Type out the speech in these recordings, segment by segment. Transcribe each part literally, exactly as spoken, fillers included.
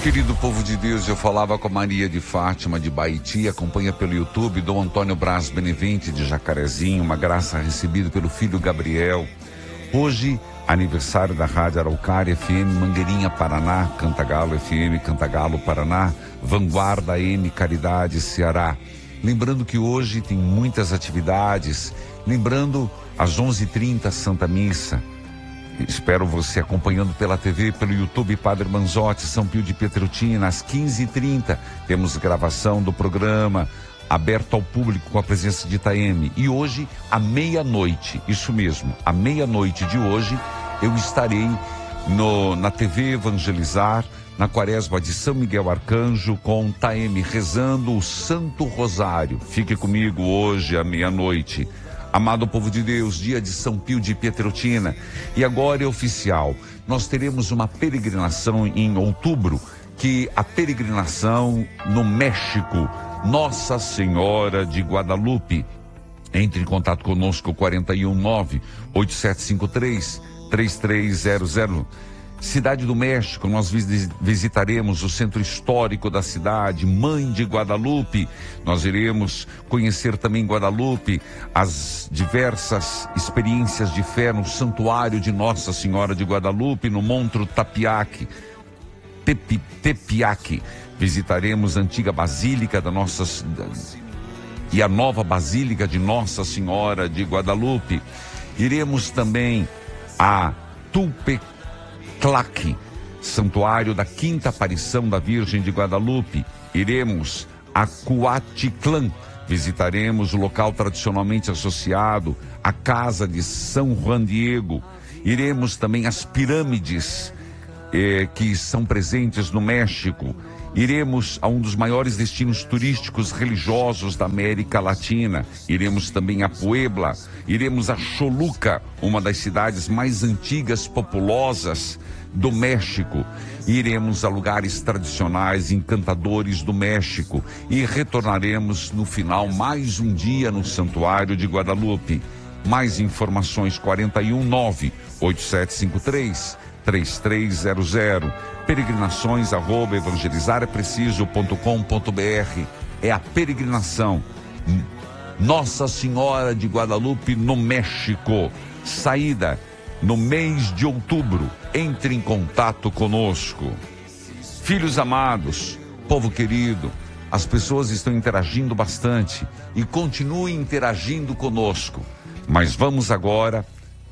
Querido povo de Deus, eu falava com a Maria de Fátima de Baiti, acompanha pelo YouTube, Dom Antônio Braz Benevente de Jacarezinho, uma graça recebida pelo filho Gabriel. Hoje, aniversário da Rádio Araucária F M, Mangueirinha, Paraná, Cantagalo F M, Cantagalo, Paraná, Vanguarda M, Caridade, Ceará. Lembrando que hoje tem muitas atividades, lembrando às onze e trinta, Santa Missa. Espero você acompanhando pela T V, pelo YouTube, Padre Manzotti, São Pio de Pietreutina. Às quinze e trinta temos gravação do programa aberto ao público com a presença de Itaeme. E hoje, à meia-noite, isso mesmo, à meia-noite de hoje, eu estarei no, na T V Evangelizar, na Quaresma de São Miguel Arcanjo, com Itaeme rezando o Santo Rosário. Fique comigo hoje à meia-noite. Amado povo de Deus, dia de São Pio de Pietreutina. E agora é oficial, nós teremos uma peregrinação em outubro, que a peregrinação no México, Nossa Senhora de Guadalupe. Entre em contato conosco, quarenta e um, nove oito sete cinco três, três três zero zero. Cidade do México, nós visitaremos o centro histórico da cidade, Mãe de Guadalupe. Nós iremos conhecer também Guadalupe, as diversas experiências de fé no santuário de Nossa Senhora de Guadalupe, no Monte Tapiaque, Tepi, Tepiaque. Visitaremos a antiga Basílica da Nossa e a nova Basílica de Nossa Senhora de Guadalupe. Iremos também a Tulpecaraí, Tlaque, santuário da quinta aparição da Virgem de Guadalupe. Iremos a Cuatitlán, visitaremos o local tradicionalmente associado à casa de São Juan Diego. Iremos também às pirâmides eh, que são presentes no México. Iremos a um dos maiores destinos turísticos religiosos da América Latina. Iremos também a Puebla. Iremos a Choluca, uma das cidades mais antigas, populosas do México. Iremos a lugares tradicionais, encantadores do México. E retornaremos no final mais um dia no Santuário de Guadalupe. Mais informações, quarenta e um, nove oito sete cinco três, três três zero zero. Peregrinações arroba evangelizar é preciso ponto com ponto br. É a peregrinação Nossa Senhora de Guadalupe no México. Saída no mês de outubro. Entre em contato conosco. Filhos amados, povo querido, as pessoas estão interagindo bastante e continuem interagindo conosco. Mas vamos agora,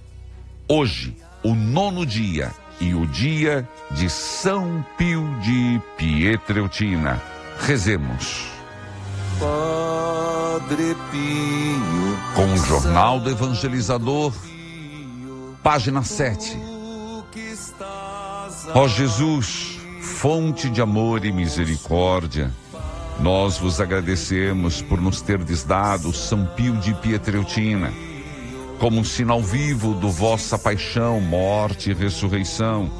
hoje, o nono dia e o dia de São Pio de Pietreutina. Rezemos. Padre Pio, com o Jornal do Evangelizador, página sete. Ó Jesus, fonte de amor e misericórdia, nós vos agradecemos por nos terdes dado São Pio de Pietreutina, como um sinal vivo do vossa paixão, morte e ressurreição.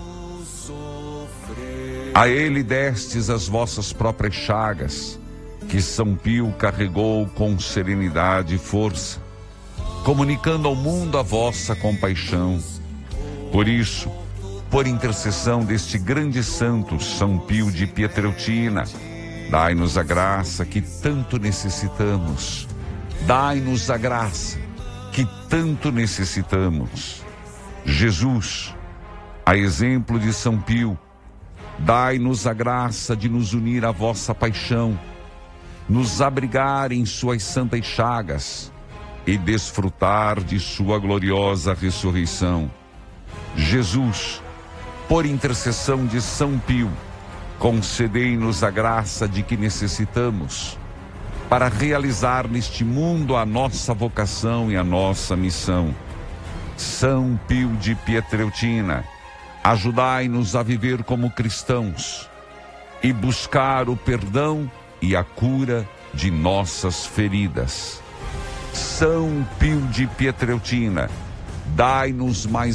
A ele destes as vossas próprias chagas, que São Pio carregou com serenidade e força, comunicando ao mundo a vossa compaixão. Por isso, por intercessão deste grande santo, São Pio de Pietreutina, dai-nos a graça que tanto necessitamos. Dai-nos a graça que tanto necessitamos. Jesus, a exemplo de São Pio, dai-nos a graça de nos unir à vossa paixão, nos abrigar em suas santas chagas e desfrutar de sua gloriosa ressurreição. Jesus, por intercessão de São Pio, concedei-nos a graça de que necessitamos para realizar neste mundo a nossa vocação e a nossa missão. São Pio de Pietreutina, ajudai-nos a viver como cristãos e buscar o perdão e a cura de nossas feridas. São Pio de Pietreutina, dai-nos mais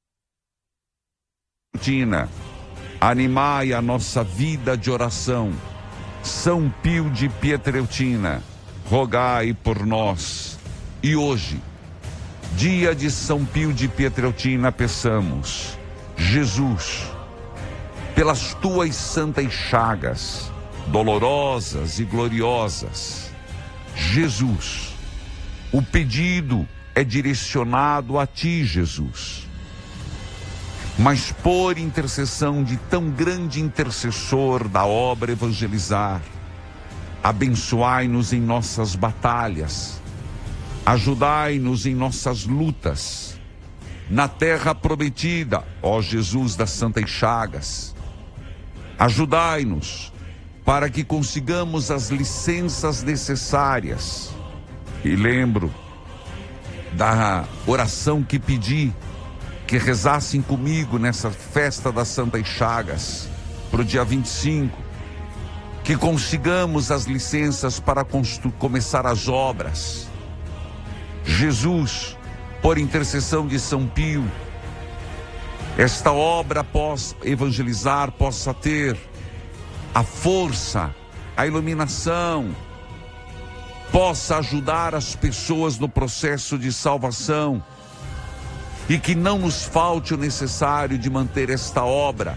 animai a nossa vida de oração. São Pio de Pietreutina, rogai por nós. E hoje, dia de São Pio de Pietreutina, peçamos: Jesus, pelas tuas santas chagas, dolorosas e gloriosas. Jesus, o pedido é direcionado a ti, Jesus. Mas por intercessão de tão grande intercessor da obra Evangelizar, abençoai-nos em nossas batalhas, ajudai-nos em nossas lutas, na terra prometida, ó Jesus das Santas Chagas. Ajudai-nos para que consigamos as licenças necessárias. E lembro da oração que pedi, que rezassem comigo nessa festa das Santas Chagas, para o dia vinte e cinco, que consigamos as licenças para começar as obras. Jesus, por intercessão de São Pio, esta obra após evangelizar possa ter a força, a iluminação, possa ajudar as pessoas no processo de salvação, e que não nos falte o necessário de manter esta obra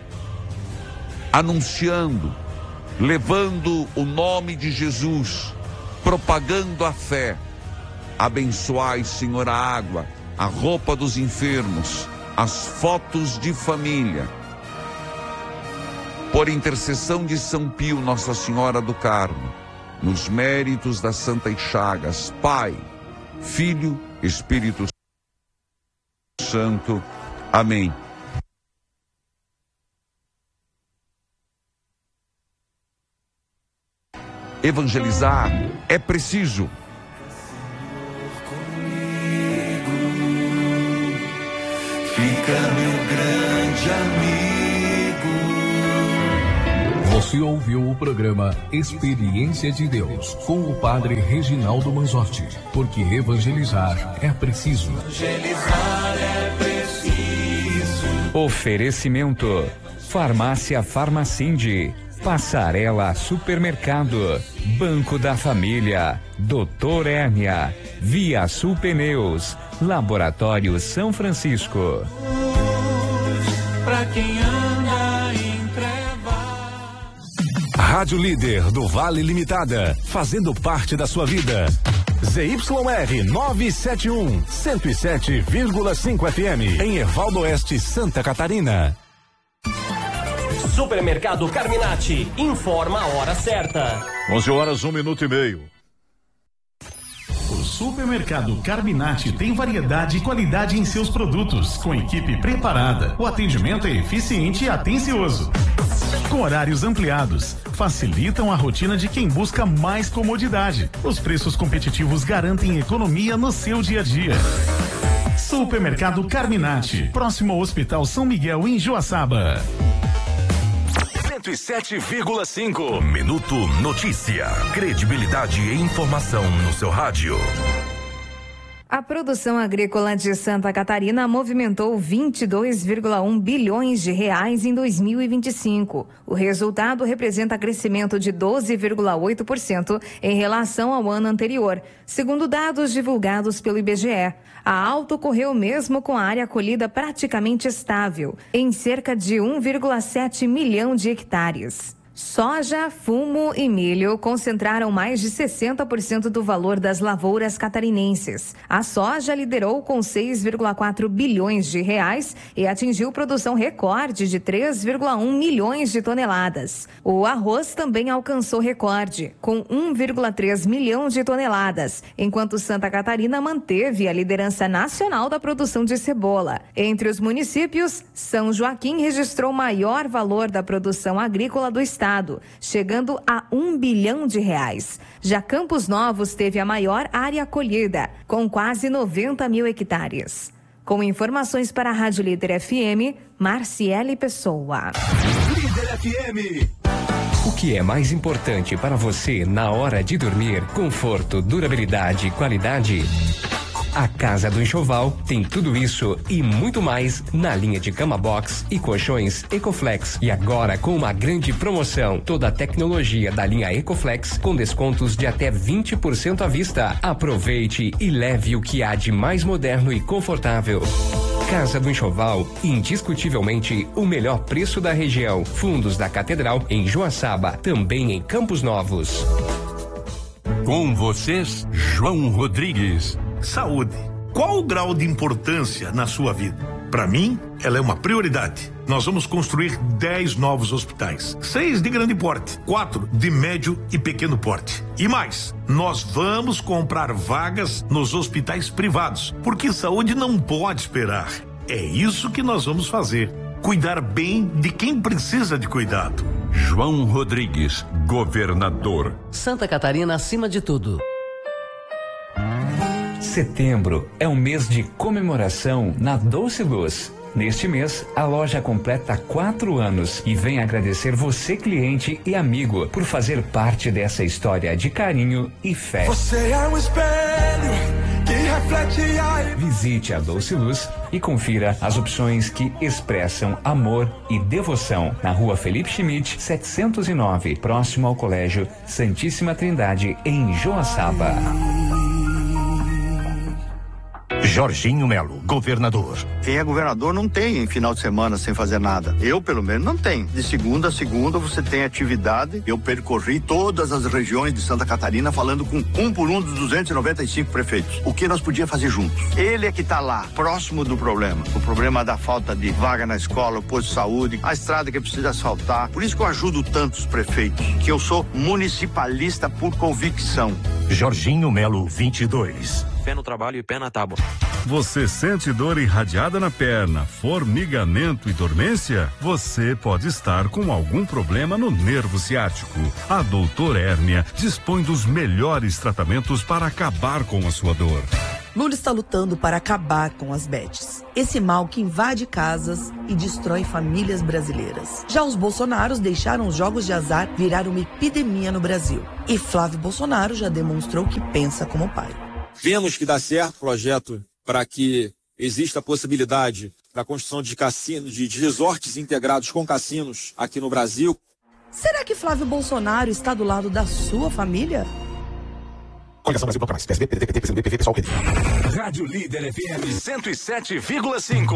anunciando, levando o nome de Jesus, propagando a fé. Abençoai, Senhor, a água, a roupa dos enfermos, as fotos de família. Por intercessão de São Pio, Nossa Senhora do Carmo, nos méritos das Santas Chagas, Pai, Filho, Espírito Santo. Amém. Evangelizar é preciso. Fica meu grande amigo. Você ouviu o programa Experiência de Deus com o Padre Reginaldo Manzotti, porque evangelizar é preciso. Evangelizar é preciso. Oferecimento: Farmácia Farmacinde, Passarela Supermercado, Banco da Família, Doutor Hérnia, Via Sul Pneus, Laboratório São Francisco. Pra quem anda em trevas. Rádio Líder do Vale Limitada, fazendo parte da sua vida. Z Y R novecentos e setenta e um, cento e sete vírgula cinco F M, em Ervaldo Oeste, Santa Catarina. Supermercado Carminati, informa a hora certa. onze horas, um minuto e meio. O Supermercado Carminati tem variedade e qualidade em seus produtos, com equipe preparada. O atendimento é eficiente e atencioso. Com horários ampliados, facilitam a rotina de quem busca mais comodidade. Os preços competitivos garantem economia no seu dia a dia. Supermercado Carminati, próximo ao Hospital São Miguel, em Joaçaba. cento e sete vírgula cinco. Minuto Notícia. Credibilidade e informação no seu rádio. A produção agrícola de Santa Catarina movimentou vinte e dois vírgula um bilhões de reais em dois mil e vinte e cinco. O resultado representa crescimento de doze vírgula oito por cento em relação ao ano anterior, segundo dados divulgados pelo I B G E. A alta ocorreu mesmo com a área colhida praticamente estável, em cerca de um vírgula sete milhão de hectares. Soja, fumo e milho concentraram mais de sessenta por cento do valor das lavouras catarinenses. A soja liderou com seis vírgula quatro bilhões de reais e atingiu produção recorde de três vírgula um milhões de toneladas. O arroz também alcançou recorde, com um vírgula três milhão de toneladas, enquanto Santa Catarina manteve a liderança nacional da produção de cebola. Entre os municípios, São Joaquim registrou o maior valor da produção agrícola do estado, chegando a um bilhão de reais. Já Campos Novos teve a maior área colhida, com quase noventa mil hectares. Com informações para a Rádio Líder F M, Marciele Pessoa. Líder F M. O que é mais importante para você na hora de dormir? Conforto, durabilidade e qualidade? A Casa do Enxoval tem tudo isso e muito mais na linha de cama box e colchões Ecoflex. E agora com uma grande promoção, toda a tecnologia da linha Ecoflex com descontos de até vinte por cento à vista. Aproveite e leve o que há de mais moderno e confortável. Casa do Enxoval, indiscutivelmente o melhor preço da região. Fundos da Catedral em Joaçaba, também em Campos Novos. Com vocês, João Rodrigues. Saúde. Qual o grau de importância na sua vida? Para mim, ela é uma prioridade. Nós vamos construir dez novos hospitais, seis de grande porte, quatro de médio e pequeno porte. E mais, nós vamos comprar vagas nos hospitais privados, porque saúde não pode esperar. É isso que nós vamos fazer. Cuidar bem de quem precisa de cuidado. João Rodrigues, governador. Santa Catarina acima de tudo. Setembro é um mês de comemoração na Doce Luz. Neste mês, a loja completa quatro anos e vem agradecer você, cliente e amigo, por fazer parte dessa história de carinho e fé. Você é um espelho que reflete a... Visite a Doce Luz e confira as opções que expressam amor e devoção na Rua Felipe Schmidt, setecentos e nove, próximo ao Colégio Santíssima Trindade, em Joaçaba. Jorginho Melo, governador. Quem é governador não tem final de semana sem fazer nada. Eu, pelo menos, não tenho. De segunda a segunda você tem atividade. Eu percorri todas as regiões de Santa Catarina falando com um por um dos duzentos e noventa e cinco prefeitos. O que nós podíamos fazer juntos? Ele é que está lá, próximo do problema. O problema da falta de vaga na escola, o posto de saúde, a estrada que precisa asfaltar. Por isso que eu ajudo tantos prefeitos, que eu sou municipalista por convicção. Jorginho Melo, vinte e dois. Pé no trabalho e pé na tábua. Você sente dor irradiada na perna, formigamento e dormência? Você pode estar com algum problema no nervo ciático. A Doutor Hérnia dispõe dos melhores tratamentos para acabar com a sua dor. Lula está lutando para acabar com as bets, esse mal que invade casas e destrói famílias brasileiras. Já os Bolsonaros deixaram os jogos de azar virar uma epidemia no Brasil. E Flávio Bolsonaro já demonstrou que pensa como pai. Vemos que dá certo o projeto para que exista a possibilidade da construção de cassinos, de, de resorts integrados com cassinos aqui no Brasil. Será que Flávio Bolsonaro está do lado da sua família? Coligação Brasil Procurações, P S B, P D T, P T, P C M B, P V, Pessoal, P D. Rádio Líder F M cento e sete vírgula cinco.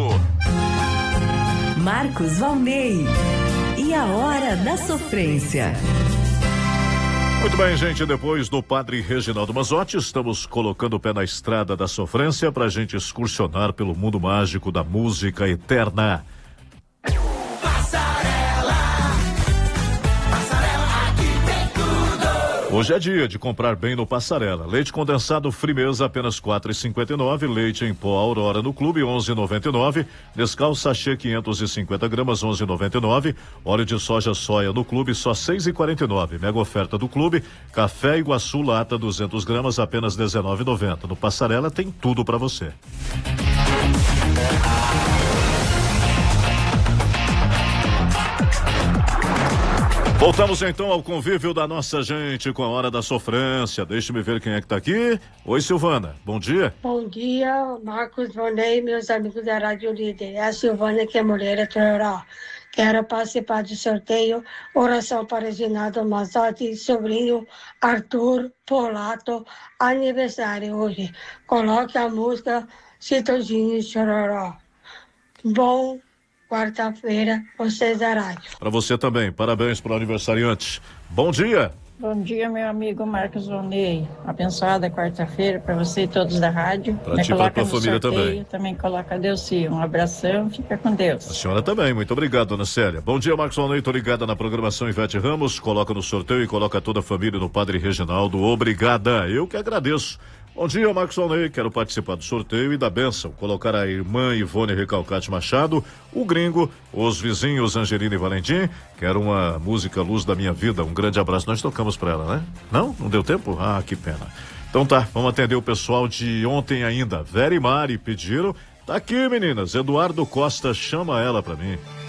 Marcos Valnei. E a hora da sofrência. Muito bem, gente, depois do Padre Reginaldo Manzotti, estamos colocando o pé na estrada da sofrência para a gente excursionar pelo mundo mágico da música eterna. Passarela, Passarela, aqui tem tudo. Hoje é dia de comprar bem no Passarela. Leite condensado Frimeza, apenas quatro reais e cinquenta e nove centavos. Leite em pó Aurora no Clube, onze reais e noventa e nove centavos. Nescau sachê quinhentos e cinquenta gramas, onze reais e noventa e nove centavos. Óleo de soja soia no Clube, só seis reais e quarenta e nove centavos. Mega oferta do Clube. Café Iguaçu lata duzentas gramas, apenas dezenove reais e noventa centavos. No Passarela tem tudo para você. Voltamos então ao convívio da nossa gente com a Hora da Sofrência. Deixe-me ver quem é que tá aqui. Oi, Silvana. Bom dia. Bom dia, Marcos Vonei, meus amigos da Rádio Líder. É a Silvana, que é mulher de Tororó. Quero participar do sorteio. Oração para Reginaldo Manzotti, sobrinho Arthur Polato, aniversário hoje. Coloque a música Citadinho Chororó. Bom quarta-feira, vocês da rádio. Para você também, parabéns para o aniversariante. Bom dia. Bom dia, meu amigo Marcos Vonei. Abençoada quarta-feira para você e todos da rádio. Para ti e para a tua família sorteio, também. Também coloca Deus sim. Um abração, fica com Deus. A senhora também, muito obrigado, dona Célia. Bom dia, Marcos Vonei, tô ligada na programação Ivete Ramos. Coloca no sorteio e coloca toda a família no Padre Reginaldo. Obrigada, eu que agradeço. Bom dia, Marcos Valnei, quero participar do sorteio e da bênção, colocar a irmã Ivone Recalcate Machado, o Gringo, os vizinhos Angelina e Valentim, quero uma música Luz da Minha Vida, um grande abraço, nós tocamos pra ela, né? Não? Não deu tempo? Ah, que pena. Então tá, vamos atender o pessoal de ontem ainda, Vera e Mari pediram, tá aqui meninas, Eduardo Costa chama ela pra mim.